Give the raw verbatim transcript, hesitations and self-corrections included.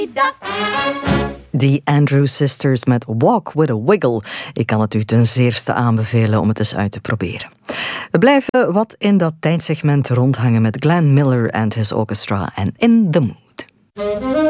Die Andrew Sisters met Walk with a Wiggle. Ik kan het u ten zeerste aanbevelen om het eens uit te proberen. We blijven wat in dat tijdsegment rondhangen met Glenn Miller and his orchestra en In the Mood.